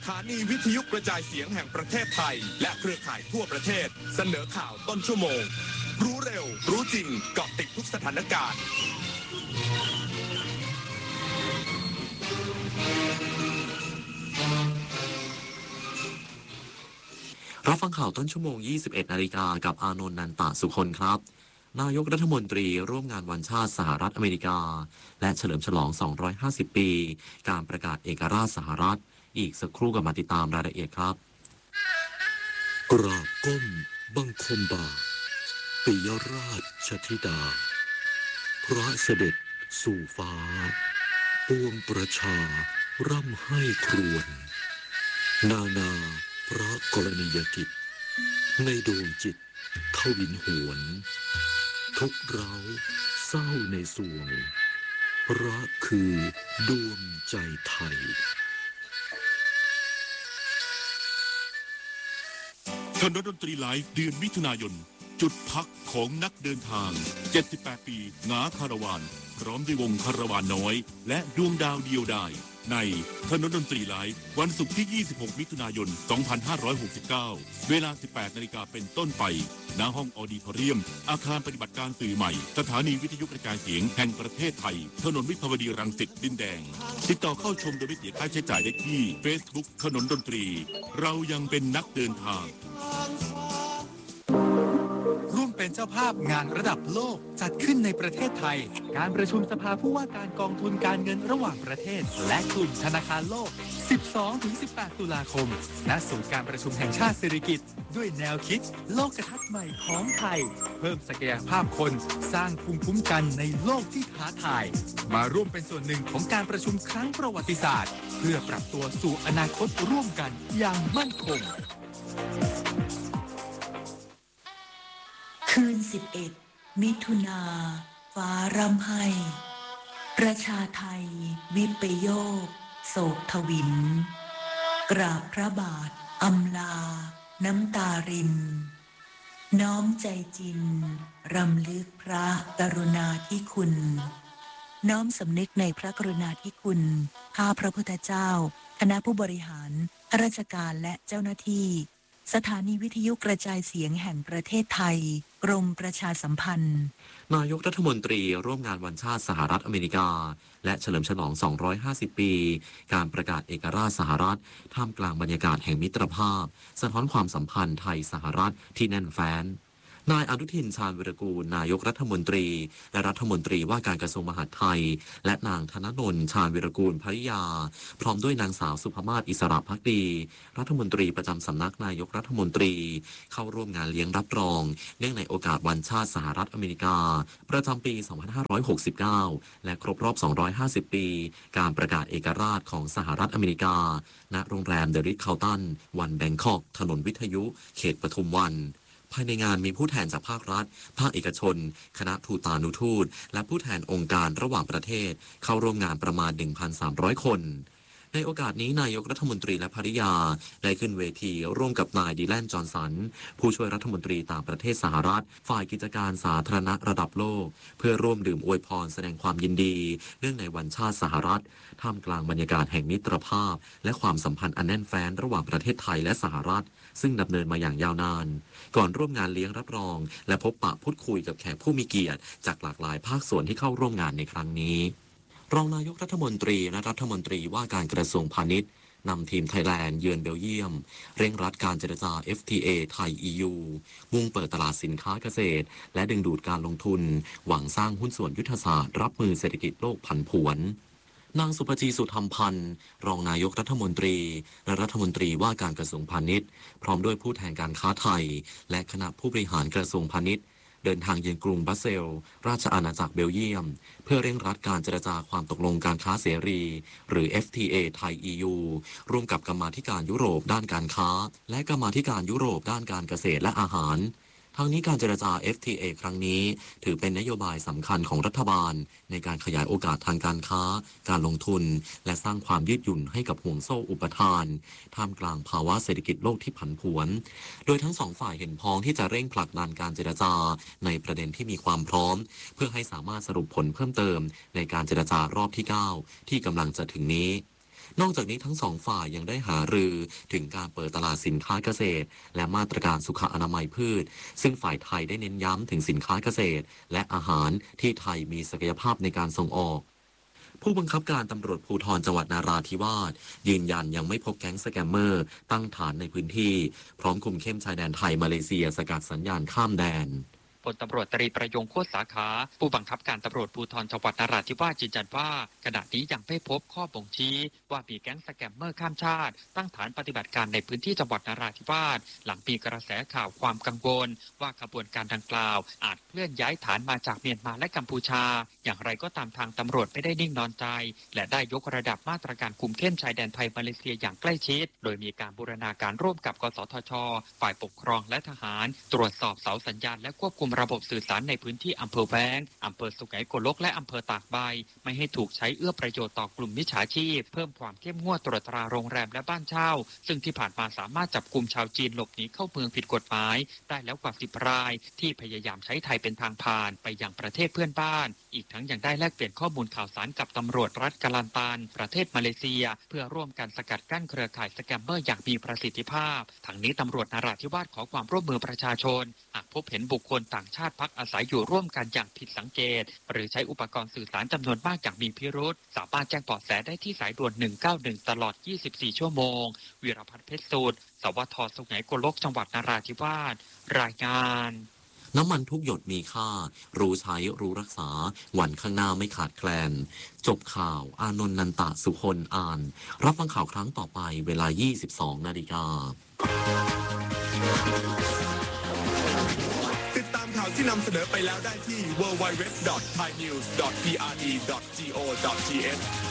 ถานีวิทยุกระจายเสียงแห่งประเทศไทยและเครือข่ายทั่วประเทศเสนอข่าวต้นชั่วโมงรู้เร็วรู้จริงเกาะติดทุกสถานการณ์รับฟังข่าวต้นชั่วโมง 21 นาฬิกากับอานนท์นันตะสุคนครับนายกรัฐมนตรีร่วมงานวันชาติสหรัฐอเมริกาและเฉลิมฉลอง 250 ปีการประกาศเอกราชสหรัฐอีกสักครู่กับมาติดตามรายละเอียดครับกราบก้มบังคมบาทปิยราชธิดาพระเสด็จสู่ฟ้าปวงประชาร่ำให้ครวญนานาพระกรณียกิจในดวงจิตทวินหวนทุกเราเศร้าในสวงพระคือดวงใจไทยคณะดนตรีไลฟ์เดือนมิถุนายนจุดพักของนักเดินทาง78ปีงาคาราวานพร้อมด้วยวงคาราวานน้อยและดวงดาวเดียวดายในถนนดนตรีไลฟ์วันศุกร์ที่26มิถุนายน2569เวลา 18 นาฬิกาเป็นต้นไปณห้องออดิทอเรียมอาคารปฏิบัติการสื่อใหม่สถานีวิทยุกระจายเสียงแห่งประเทศไทยถนนวิภาวดีรังสิตดินแดงติดต่อเข้าชมโดยไม่เสียค่าใช้จ่ายได้ที่ Facebook ถนนดนตรีเรายังเป็นนักเดินทางร่วมเป็นเจ้าภาพงานระดับโลกจัดขึ้นในประเทศไทยการประชุมสภาผู้ว่าการกองทุนการเงินระหว่างประเทศและกลุ่มธนาคารโลก 12-18 ตุลาคมณศูนย์การประชุมแห่งชาติสิริกิติ์ด้วยแนวคิดโลกทัศน์ใหม่ของไทยเพิ่มศักยภาพคนสร้างภูมิคุ้มกันในโลกที่ท้าทายมาร่วมเป็นส่วนหนึ่งของการประชุมครั้งประวัติศาสตร์เพื่อปรับตัวสู่อนาคตร่วมกันอย่างมั่นคงคืน11มิถุนาฟ้าร่ำไห้ประชาไทยวิปโยคโศกทวินกราบพระบาทอำลาน้ำตารินน้อมใจจริงรำลึกพระกรุณาธิคุณน้อมสำนึกในพระกรุณาธิคุณข้าพระพุทธเจ้าคณะผู้บริหารข้าราชการและเจ้าหน้าที่สถานีวิทยุกระจายเสียงแห่งประเทศไทยกรมประชาสัมพันธ์นายกรัฐมนตรีร่วมงานวันชาติสหรัฐอเมริกาและเฉลิมฉลอง 250 ปีการประกาศเอกราชสหรัฐท่ามกลางบรรยากาศแห่งมิตรภาพสะท้อนความสัมพันธ์ไทยสหรัฐที่แน่นแฟ้นนายอนุทินชาญวิรากูลนายกรัฐมนตรีและรัฐมนตรีว่าการกระทรวงมหาดไทยและนางธนนท์ชาญวิรากูลภริยาพร้อมด้วยนางสาวสุภมาศอิสระภักดีรัฐมนตรีประจำสำนักนายกรัฐมนตรีเข้าร่วมงานเลี้ยงรับรองเนื่องในโอกาสวันชาติสหรัฐอเมริกาประจำปี 2569 และครบรอบ 250 ปีการประกาศเอกราชของสหรัฐอเมริกาณโรงแรมเดอะริทซ์คัลตันวันแบงคอกถนนวิทยุเขตปทุมวันภายในงานมีผู้แทนจากภาครัฐภาคเอกชนคณะทูตานุทูตและผู้แทนองค์การระหว่างประเทศเข้าร่วมงานประมาณ 1,300 คนในโอกาสนี้นายกรัฐมนตรีและภริยาได้ขึ้นเวทีร่วมกับนายดีแลนจอห์นสันผู้ช่วยรัฐมนตรีต่างประเทศสหรัฐฝ่ายกิจการสาธารณะระดับโลกเพื่อร่วมดื่มอวยพรแสดงความยินดีเนื่องในวันชาติสหรัฐท่ามกลางบรรยากาศแห่งมิตรภาพและความสัมพันธ์อันแน่นแฟ้นระหว่างประเทศไทยและสหรัฐซึ่งดำเนินมาอย่างยาวนานก่อนร่วมงานเลี้ยงรับรองและพบปะพูดคุยกับแขกผู้มีเกียรติจากหลากหลายภาคส่วนที่เข้าร่วมงานในครั้งนี้รองนายกรัฐมนตรีและรัฐมนตรีว่าการกระทรวงพาณิชย์นำทีมไทยแลนด์เยือนเบลเยียมเร่งรัดการเจรจา FTA ไทย EU มุ่งเปิดตลาดสินค้าเกษตรและดึงดูดการลงทุนหวังสร้างหุ้นส่วนยุทธศาสตร์รับมือเศรษฐกิจโลกผันผวนนางสุภจีสุธรรมพันธ์รองนายกรัฐมนตรีและรัฐมนตรีว่าการกระทรวงพาณิชย์พร้อมด้วยผู้แทนการค้าไทยและคณะผู้บริหารกระทรวงพาณิชย์เดินทางเยือนกรุงบรัสเซลส์ราชอาณาจักรเบลเยียมเพื่อเร่งรัดการเจรจาความตกลงการค้าเสรีหรือ FTA ไทย EU ร่วมกับกรรมาธิการยุโรปด้านการค้าและกรรมาธิการยุโรปด้านการเกษตรและอาหาร ทางนี้การเจรจา FTA ครั้งนี้ถือเป็นนโยบายสำคัญของรัฐบาลในการขยายโอกาสทางการค้าการลงทุนและสร้างความยืดหยุ่นให้กับห่วงโซ่อุปทานท่ามกลางภาวะเศรษฐกิจโลกที่ผันผวนโดยทั้งสองฝ่ายเห็นพ้องที่จะเร่งผลักดันการเจรจาในประเด็นที่มีความพร้อมเพื่อให้สามารถสรุปผลเพิ่มเติมในการเจรจารอบที่ 9ที่กำลังจะถึงนี้นอกจากนี้ทั้งสองฝ่ายยังได้หารือถึงการเปิดตลาดสินค้าเกษตรและมาตรการสุขอนามัยพืชซึ่งฝ่ายไทยได้เน้นย้ำถึงสินค้าเกษตรและอาหารที่ไทยมีศักยภาพในการส่งออกผู้บังคับการตำรวจภูธรจังหวัดนาราธิวาสยืนยันยังไม่พบแก๊งสแกมเมอร์ตั้งฐานในพื้นที่พร้อมคุมเข้มชายแดนไทยมาเลเซียสกัดสัญญาณข้ามแดนพลตำรวจตรีประยงโคตรสาขาผู้บังคับการตำรวจภูธรจังหวัดนราธิวาสยืนยันว่าขณะนี้ยังไม่พบข้อบ่งชี้ว่ามีแก๊งสแกมเมอร์ข้ามชาติตั้งฐานปฏิบัติการในพื้นที่จังหวัดนราธิวาสหลังมีกระแสข่าวความกังวลว่าขบวนการดังกล่าวอาจเคลื่อนย้ายฐานมาจากเมียนมาและกัมพูชาอย่างไรก็ตามทางตำรวจไม่ได้นิ่งนอนใจและได้ยกระดับมาตรการคุมเข้มชายแดนไทยมาเลเซียอย่างใกล้ชิดโดยมีการบูรณาการร่วมกับกสทช.ฝ่ายปกครองและทหารตรวจสอบเสาสัญญาณและควบคุมระบบสื่อสารในพื้นที่อำเภอแว้งอำเภอสุไหงโกลกและอำเภอตากใบไม่ให้ถูกใช้เอื้อประโยชน์ต่อกลุ่มมิจฉาชีพเพิ่มความเข้มงวดตรวจตราโรงแรมและบ้านเช่าซึ่งที่ผ่านมาสามารถจับกลุ่มชาวจีนหลบหนีเข้าเมืองผิดกฎหมายได้แล้วกว่า10 รายที่พยายามใช้ไทยเป็นทางผ่านไปยังประเทศเพื่อนบ้านอีกทั้งยังได้แลกเปลี่ยนข้อมูลข่าวสารกับตำรวจรัฐกาลันตันประเทศมาเลเซียเพื่อร่วมกันสกัดกั้นเครือข่ายสแกมเมอร์อย่างมีประสิทธิภาพทั้งนี้ตำรวจนราธิวาสขอความร่วมมือประชาชนหากพบเห็นบุคคลต่างชาติพักอาศัยอยู่ร่วมกันอย่างผิดสังเกตหรือใช้อุปกรณ์สื่อสารจำนวนมากอย่างมีพิรุธสามารถแจ้งเบาะแสได้ที่สายด่วน191ตลอด24 ชั่วโมงวีรพัฒน์เพชรสูตรสวทสุไหงโกลกจังหวัดนราธิวาสรายงานน้ำมันทุกหยดมีค่ารู้ใช้รู้รักษาวันข้างหน้าไม่ขาดแคลนจบข่าวอานนท์นันตะสุคนอ่านรับฟังข่าวครั้งต่อไปเวลา 22 นาฬิกาติดตามข่าวที่นำเสนอไปแล้วได้ที่ www.thainews.prd.go.th